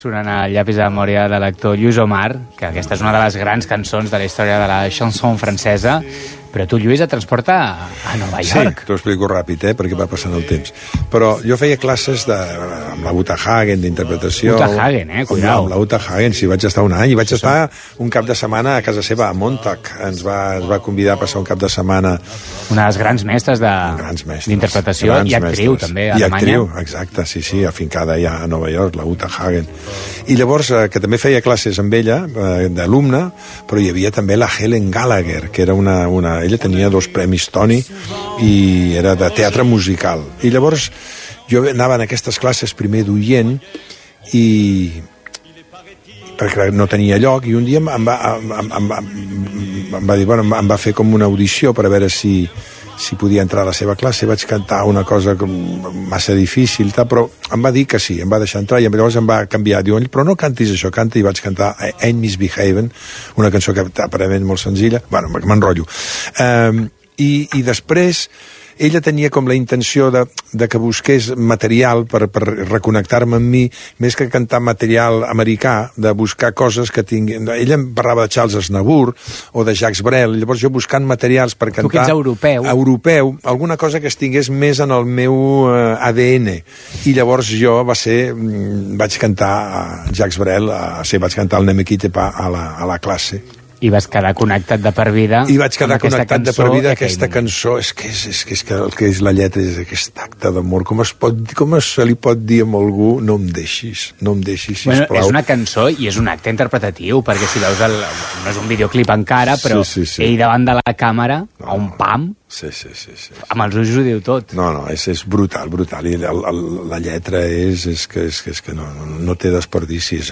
Sonant el llapis de memòria de l'actor Lluís Omar, que aquesta és una de les grans cançons de la història de la chanson francesa, però tu, Lluís, et transporta a Nova York. Sí, t'ho explico ràpid, perquè va passant el temps. Però jo feia classes amb la Uta Hagen, d'interpretació. Uta Hagen, cuidao. Amb la Uta Hagen, sí, vaig estar un any, i vaig estar un cap de setmana a casa seva, a Montauk. Ens va convidar a passar un cap de setmana. Una de les grans mestres d'interpretació i actriu, també, a Alemanya. I actriu, exacte, sí, afincada ja a Nova York, la Uta Hagen. I llavors, que també feia classes amb ella, d'alumne, però hi havia també la Helen Gallagher, que era ella tenia 2 premis Tony i era de teatre musical. I llavors jo anava en aquestes classes primer d'oient perquè no tenia lloc, i un dia em va dir, bueno, em va fer com una audició per a veure si podia entrar a la seva classe. Vaig cantar una cosa massa difícil, però em va dir que sí, em va deixar entrar, i llavors em va canviar. Diu, però no cantis això, canta, i vaig cantar Ain't Misbehavin', una cançó que aparentment molt senzilla. Bueno, m'enrotllo. I després ella tenia com la intenció de que busqués material per reconnectar-me amb mi, més que cantar material americà, de buscar coses que tinguin... Ella em parlava de Charles Aznavour o de Jacques Brel, llavors jo buscant materials per cantar... Tu que ets europeu. Europeu, alguna cosa que estigués més en el meu ADN. I llavors jo vaig cantar Jacques Brel, vaig cantar el Ne me quitte pas a la classe. I vas quedar connectat de per vida. I vaig quedar connectat de per vida. Aquesta cançó, és que el que és la lletra és aquest acte d'amor. Com se li pot dir a algú, no em deixis, sisplau. Bueno, és una cançó i és un acte interpretatiu, perquè si veus no és un videoclip encara, però sí. Ell davant de la càmera, a un pam, sí. Amb els ulls ho diu tot. No, és brutal. I la lletra és que no té desperdici,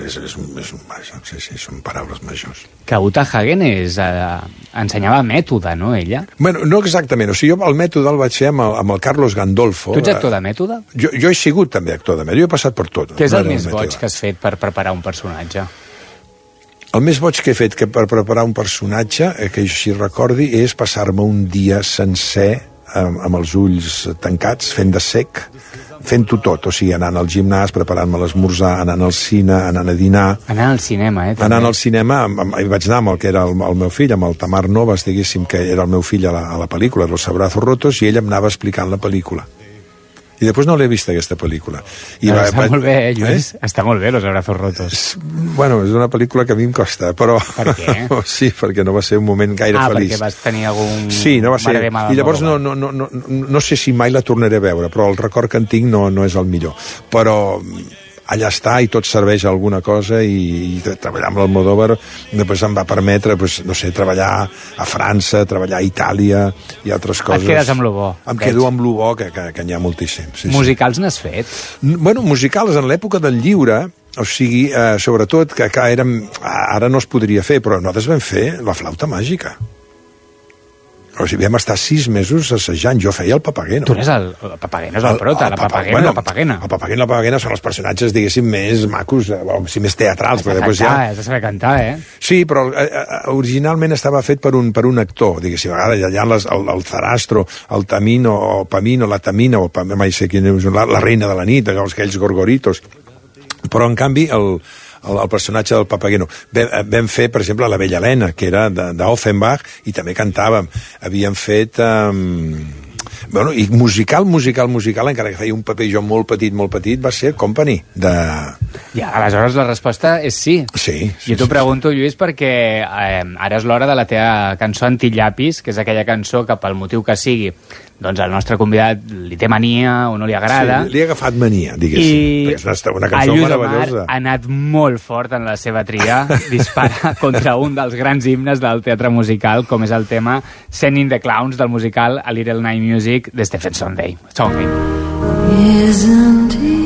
són paraules majors. Que Uta Hagen ensenyava mètode, no, ella? Bueno, no exactament. O sigui, jo el mètode el vaig fer amb el Carlos Gandolfo. Tu ets actor de mètode? Jo he sigut també actor de mètode. Jo he passat per tot. Què és el més boig que has fet per preparar un personatge? El més boig que he fet per preparar un personatge, que jo així recordi, és passar-me un dia sencer amb els ulls tancats, fent de cec, fent-ho tot, o sigui, anant al gimnàs, preparant-me l'esmorzar, anant al cine, anant a dinar... Anant al cinema, també. Anant al cinema, vaig anar amb el que era el meu fill, amb el Tamar Novas, diguéssim, que era el meu fill a la pel·lícula, Los Abrazos Rotos, i ell em anava explicant la pel·lícula. I després no l'he vist, aquesta pel·lícula. Està molt bé, Lluís. Està molt bé, Los Abrazos Rotos. Bueno, és una pel·lícula que a mi em costa, però... Per què? Sí, perquè no va ser un moment gaire feliç. Perquè vas tenir algun... Sí, no va ser... I llavors no sé si mai la tornaré a veure, però el record que en tinc no és el millor. Però allà està, i tot serveix a alguna cosa, i treballar amb l'Almodóvar després em va permetre, no sé, treballar a França, treballar a Itàlia i altres coses. Et quedes amb lo bo. Em quedo amb lo bo, que n'hi ha moltíssim. Musicals n'has fet? Bueno, musicals en l'època del lliure, o sigui, sobretot, que ara no es podria fer, però nosaltres vam fer La Flauta Màgica. O sigui, vam estar 6 mesos assajant. Jo feia el Papageno. Tu eres el Papageno, és el prota, la Papageno, la Papagena. El Papageno i la Papagena són els personatges, diguéssim, més macos, més teatrals. Has de saber cantar, Sí, però originalment estava fet per un actor, diguéssim. Ara hi ha el Zarastro, el Tamino, o Pamino, la Tamina, o mai sé quin és, la reina de la nit, aquells gorgoritos. Però, en canvi, el personatge del Papageno. Vam fer, per exemple, La Bella Helena, que era d'Offenbach, i també cantàvem. Havíem fet... Bueno, i musical, encara que feia un paper jo molt petit, va ser Company, Ja, aleshores la resposta és sí. Sí. Jo t'ho pregunto, Lluís, perquè ara és l'hora de la teva cançó Antillapis, que és aquella cançó que, pel motiu que sigui, doncs el nostre convidat li té mania o no li agrada. Sí, li ha agafat mania, diguéssim. Perquè és una cançó meravellosa. Lluís Omar ha anat molt fort en la seva tria, dispara contra un dels grans himnes del teatre musical, com és el tema Sending the Clowns del musical A Little Night Music de Stephen Sondheim. Isn't he